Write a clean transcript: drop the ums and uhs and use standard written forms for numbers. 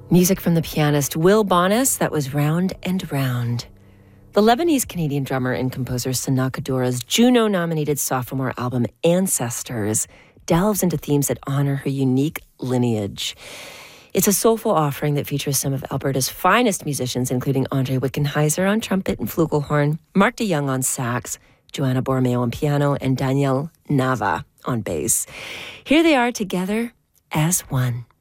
Music from the pianist Will Bonis, that was Round and Round. The Lebanese-Canadian drummer and composer Sana Kaddoura's Juno-nominated sophomore album Ancestors delves into themes that honor her unique lineage. It's a soulful offering that features some of Alberta's finest musicians, including Andre Wickenheiser on trumpet and flugelhorn, Mark de Young on sax, Joanna Borromeo on piano, and Daniel Nava on bass. Here they are together as one.